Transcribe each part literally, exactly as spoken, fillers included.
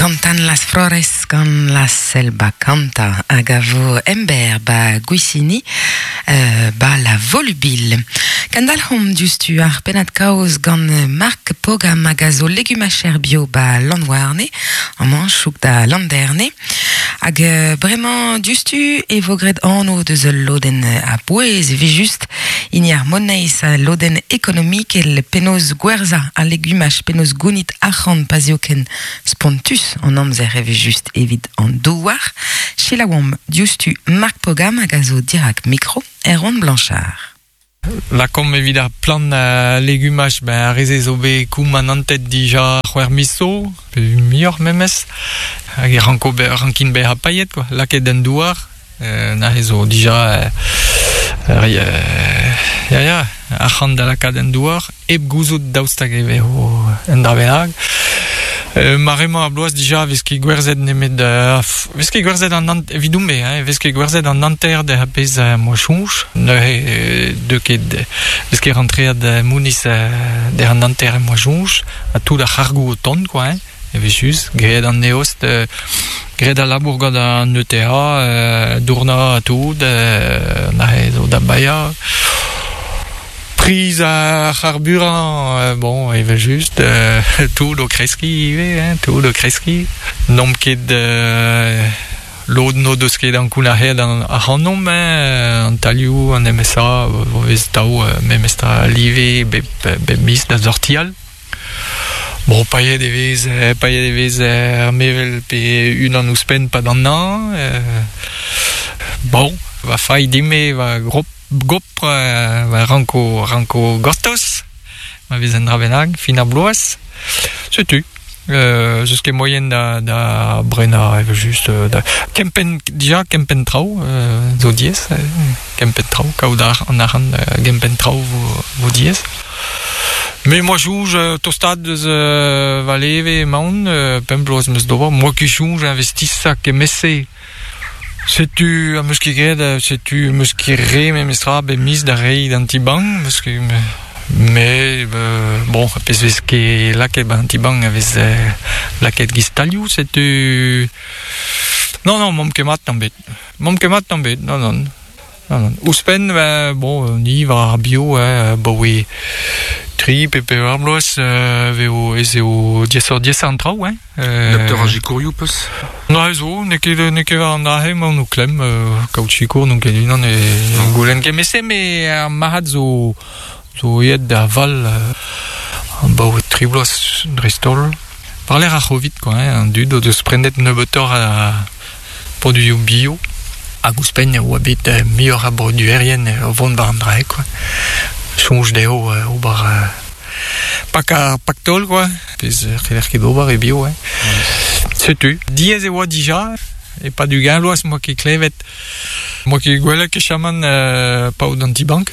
Cantan las flores con la selva canta agavo ember ba guisini uh, ba la volubile. Kandal hom justu ar penat kaoz gant Marc Poga magazo légumacher bio ba landwarne, en manchouk da landerne. Hag uh, bremañ justu e vogret anno deus ul loden a bouez vi just iniar moneiz a loden ekonomik el penoz gwerza a légumach penoz gounit achan pazioken spontus en amzer e vi just evit an douar. Chez la wom justu Marc Poga magazo dirak micro e ronde Blanchard. La com evit ar plan uh, légumach ben a reze zo bet koum an antet dija c'hwer miso, pe mior memes, hag e ranko be, rankin be ha payet, quoi. Laket den douar, euh, na rezo dija, euh, euh, ya ya, achan da laka den douar, eb gouzout daoustag eve o en drabenag. Euh, Marrement a bloaz dija veski gwerzet nemet uh, veski gwerzet an ant evidoume hein, veski gwerzet an anter de hapez uh, moachouch ne uh, de ket veski rentread uh, mounis uh, de an anter moachouch a tout la c'hargou o ton quoi hein, e just gred an neost uh, gred a labour gant an E T A uh, dourna a tout uh, na ezo da baya prise à carburant, euh, bon, il va juste euh, tout le kreski, hein, tout le kreski. Nom qui de l'eau de nos deux qui dans kuna head en hanom, en taliou, en M S A, vestao, même sta livé, be be mis da zortial. Bon, paye des vis, paye des vis, mevel pe une en uspen pas dans an. Bon, va faille dime, va gros gop uh, ranko ranko gortos ma vez en drabenag fin a bloaz c'est tu euh, jusqu'à moyenne da, da brena ev juste uh, da kempen déjà kempen trau uh, zo diez uh, kempen trau kaudar en aran uh, kempen trau vo, vo diez mais moi jouge uh, tostad deus uh, valeve maun uh, pen bloaz meus doba moi qui jouge investis ça que messe c'est tu a meus ki gred c'est tu meus ki re me mestra be mis da rei d'antibang meus ki mais euh, bon apes vez ke laket ba antibang avez euh, laket gistaliou c'est tu non non mom kemat tambet mom kemat tambet non non non non ouspen euh, bon ni va bio euh, bah oui tri pepe arblos euh, veo ezeo diesor diesan trau hein euh, Docteur Agikouriou peus na ezo neke neke an ahe ma no klem kautchiko donc non e golen ke mese me mahat zo zo yed da val an ba triblos dristol parler a chovit quoi hein un dud de sprendet nebetor a produit bio a gouspen ou habite mieux à produit aérien au vent barandra quoi change de haut au bar pas qu'à pactol quoi puis relax qui doit et bio hein c'est tu diez et wa déjà et pas du gain lois moi qui clevet moi qui gueule que chaman euh, pas au d'antibank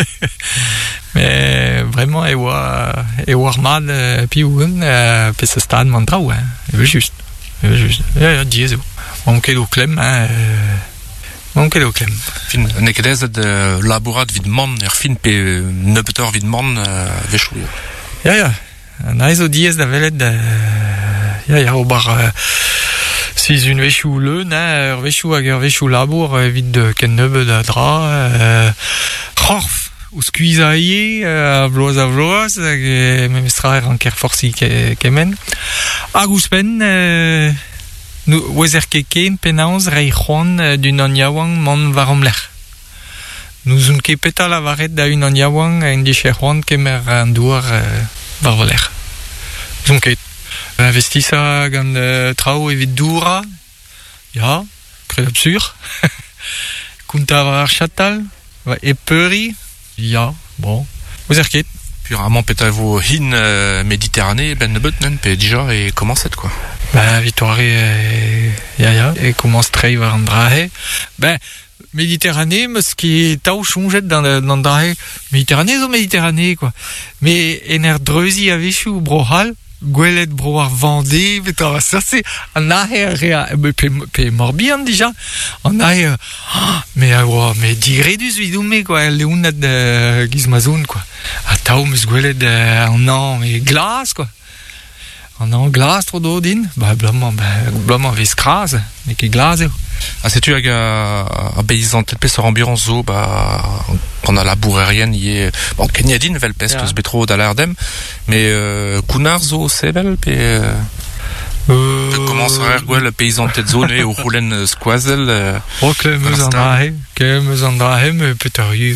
mais vraiment et wa et wa mal puis un euh, puis ce stade mantra ouais juste juste diez et on quel au clem hein mon quel au clem fin nekedez de laborat vid man er fin pe nebetor vid man vechou ja ja na iso diez da velet da ja ja au bar si une vechou le na vechou hag er vechou labour vid de ken nebe da dra horf ou squeezaie a vloaz a vloaz hag même straer an ker forsi kemen hag ouspen nu wezer keken penaos rei c'hoan d'un an yaouang man varomler. Nous un ket petal a varet da un an yaouang en diche c'hoan kemer an douar varvoler. Zon ket. Investissa gant uh, trao evit doura, ya, kred absur. Kunta var ar chatal, e peuri, ya, bon. Wezer ket. Puis vraiment petal vo hin euh, Méditerranée ben nebet nen pe déjà et comment c'est quoi ben victoire et ya ya et commence très var andrahe ben Méditerranée mais ce qui tao chonget dans dans drahe Méditerranée ou Méditerranée quoi mais ener dreuzi a véchu brohal gwelet broar Vendée betor ça c'est en aher pe pe morbihan déjà en aher mais oh, mais digredus vidoume quoi leunat de gizmazon quoi a tao meus gwelet en an mais glace quoi An an glas tro do din, ba blamman, ba blamman vez kraz, ne ket glas eo. Ah, setu hag a, a beizan tet pez ur ambiance zo, ba, gant a labourerien, ie, bon, kenya din vel pez, peus betro da l'ardem, mais euh, kounar zo sevel, pe... Euh, Euh... Te commence à ergouel le paysan tet zone ou roulen squazel. Oh, que meus an drahe, que meus an drahe, me peter-i...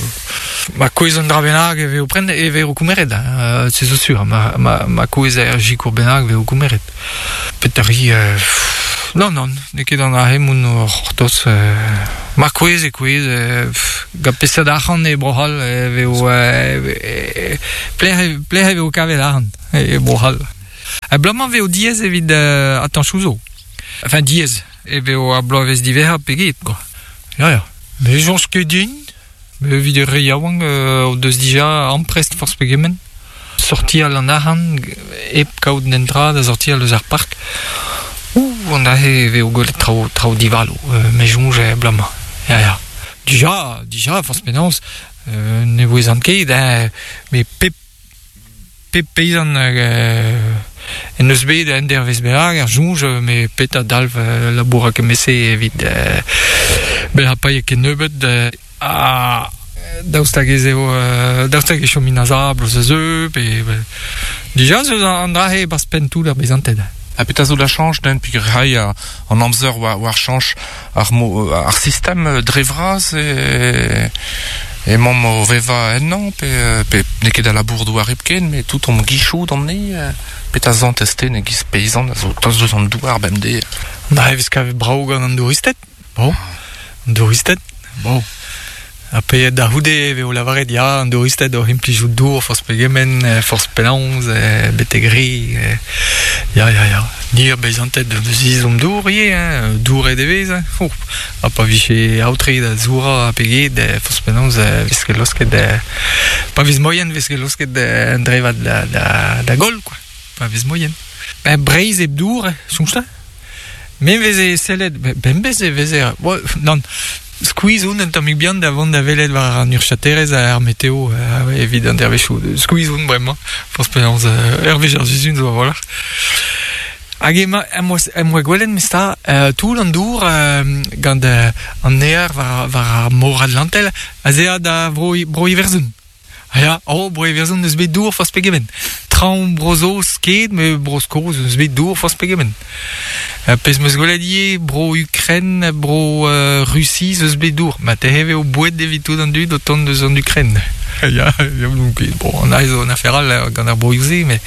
Ma kouez an dra benag e veo pren e veo koumeret, euh, c'est sûr, ma, ma, ma kouez a ergi kour benag veo koumeret. Peter-i... Euh, non, non, ne ket an drahe moun ortos... Euh, ma kouez e kouez... Euh, ga pesad achan e brohal e veo... Euh, Pleh e veo kavel achan e brohal. A blamman veo diez evit uh, a tanchouzo. Enfin, diez. E veo a bloavez diver peget, quoi. Ja, ja. Me jons ket din, me evit e reiaouang uh, o deus dija amprest force pegemen. Sorti al an ahan, ep kaout nentra da sorti al eus ar park. Ouh, an da he veo golet trao, trao divalo. Uh, me jons e blamman. Ja, ja. Dija, dija, force penans, uh, ne voez an ket, eh, me pep pep peisan... Uh, en eus bet en der vez belag ar jonj, me pet a dalv uh, labour a kemese evit uh, bel ha paie ket neubet uh, a daoustag ez eo uh, daoustag e chomin a zabl eus eus pe uh, dija zeus an drahe bas pen tout ar bezanted. A pet a zo la chanj den pig rai an amzer war, war chanj ar, mo, ar system drevraz e... E mam o veva ennan, pe, pe ne ket a labour do ar epken, me tout om gichou d'emne, pet a zan teste ne giz peyzan, a zo tas deus an douar bem de. Na evis ka braou gant an douristet, bon, an douristet, bon. A pe da houde veo lavaret, ya, an douristet o implijou dour, force pegemen, force pelanz, betegri, ya, ya, ya. Nir bezantet de ziz om dour, ye, hein, dour e devez, hein. Oh, a pa viche aotre da zoura a peget, force pelanz, vez ket losket, pa vez moyen vez ket losket en drevad da, da, da gol, quoi. Pa vez moyen. Ben breiz eb dour, sonjta. Men vez e sellet, ben bez e vez e... Non, squeeze un en tamik bihan davant da velet war an ur chaterez a ar meteo, uh, evit an dervechou. Squeeze un bremañ, force pelanz, uh, er vez ar zizun zo a volar. Hag ema, em oa gwellen mesta, uh, tout an dour, uh, gant uh, an near war, war morad lantel, a zea da bro, bro iverzun. Ha ya, oh, bro iverzun eus bet dour force pegemen. Traum brozo sket, me bro skoz eus bet dour force pegemen. Uh, pez meus gwelet ie, bro Ukraine, bro uh, Russie eus bet dour. Ma te heve o bouet devit tout an dud o ton deus an Ukraine. Ha ya, ya, bon, an a zo an aferal gant ar bro youze, mais...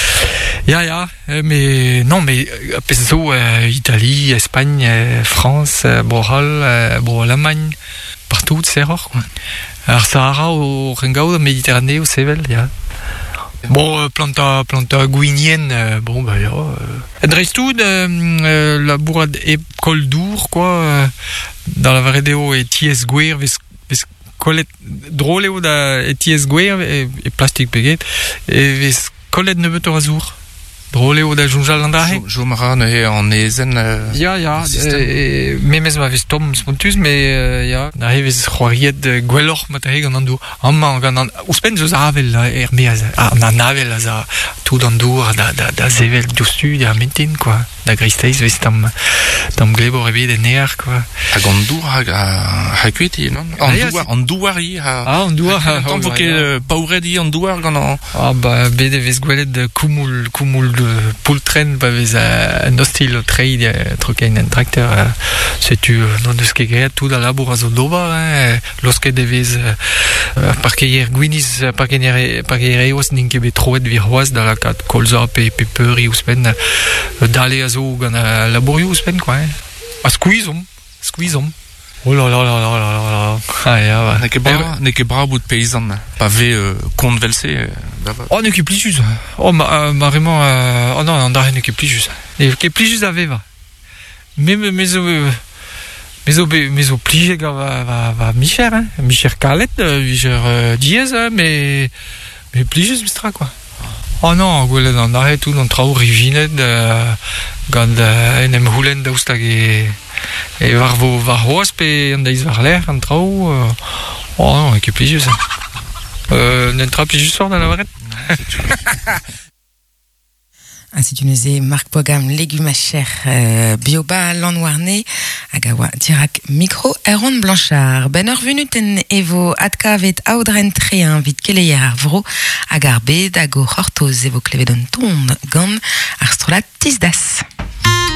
Ya, ya, mais non, mais peso euh, Italie, Espagne, euh, France, euh, Boral, euh, bon, l'Allemagne, partout, c'est rare, quoi. Alors, Sahara, au Rengao, Méditerranée, au Sevel, ya. Bon, euh, planta, planta guinienne, euh, bon, bah, ya. Euh. Drestoud, euh, euh, la bourrade est col dour, quoi, euh, dans la varedeo, et ties guir, vis, vis, collet, drôle, da, et ties guir, et, et plastique peguet, et vis, collet ne veut te rasour. Drôle o da jonjal an drahe. Jomara ne he an ezen... Uh, ya, ya, e, me mez ma vez tom spontus, me, uh, ya, na he vez c'hoariet uh, gwelloc'h mat a he gant an dour. Amma, gant an... Ouspen zeus avel, er me a... Ah, an avel a za tout an dour, da, da, da zevel diostu, da mentin, quoi. Da gristeiz vez tam, tam glebor ebet en ear, quoi. Hag an dour, hag a kweti, non? An douar, an douari, ha... Ah, an douar, ha... An vo ket paouredi an douar gant an... Ah, ba, bede vez gwelet koumoul, koumoul poultren, ba vez an hostil o treid, trokein en traktor, setu, non deus ket great tout da labour a zo doba, hein, losket e vez parkeier gwiniz, parkeier eos, nin ket bet troet vir c'hoaz da la kat kolza pe peuri ouspen, dale a zo gant a labourioù ouspen, quoi, hein. A squeezom, squeezom. Oh là là là là là là là. Ah, ya, va. Ne ket bra, ne ket bra bout peysan, pa ve euh, kont velse. Euh, oh, ne ket plijus. Oh, ma, euh, ma vraiment, euh, oh non, an dare ne ket plijus. Ne ket plijus a veva. Me, me, me zo, euh, me zo, me zo plijeg va, va, va micher, hein. Micher kalet, euh, micher euh, diez, hein, mais, mais plijus mistra, quoi. Oh non, gwelet an dare tout an trao rivinet, euh, gant euh, en em houlen daoustag e... E war vo var hoaz pe an deiz var l'air an trao. Euh, oh non, ket plijus. Euh, N'en tra plijus war da la varet. ainsi tu nous es Marc Pogam, légumacher euh, bioba, lanwarné, agawa, dirac micro, Aaron Blanchard. Ben orvenuten evo adkavet audren trein vit keleier arvro, agarbe, dago hortoz evo klevedon ton, gant, arstrolat tisdas.